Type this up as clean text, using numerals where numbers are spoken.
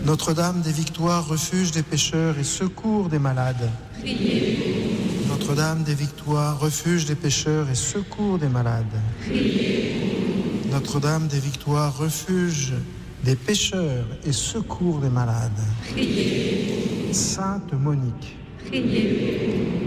Notre-Dame des Victoires, refuge des pécheurs et secours des malades. Priez. Notre-Dame des Victoires, refuge des pécheurs et secours des malades. Priez. Notre-Dame des Victoires, refuge des pécheurs et secours des malades. Priez. Sainte Monique. Priez.